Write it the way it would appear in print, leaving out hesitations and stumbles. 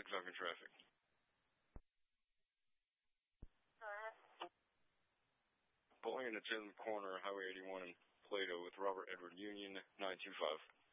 talk in traffic. Pulling into Chisholm Corner, Highway 81 in Plato with Robert Edward Union 925.